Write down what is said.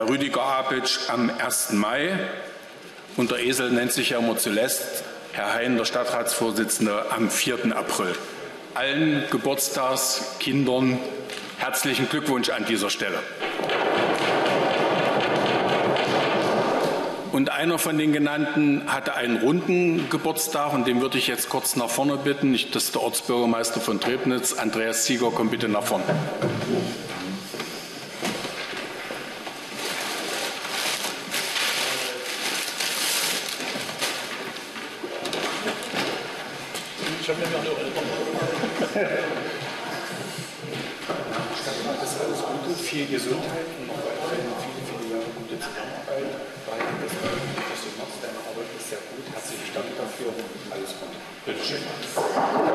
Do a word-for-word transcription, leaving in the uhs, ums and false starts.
Rüdiger Apitsch am ersten Mai und der Esel nennt sich ja immer zuletzt, Herr Hein, der Stadtratsvorsitzende, am vierten April. Allen Geburtstagskindern herzlichen Glückwunsch an dieser Stelle. Und einer von den genannten hatte einen runden Geburtstag und den würde ich jetzt kurz nach vorne bitten. Das ist der Ortsbürgermeister von Trebnitz, Andreas Zieger, komm bitte nach vorne. Ich habe mir noch das alles Gute, viel Gesundheit und noch weiterhin viele, viele Jahre gute Zusammenarbeit. Weiter das, was du machst, deine Arbeit ist sehr gut. Herzlichen Dank dafür und alles Gute. Bitte schön.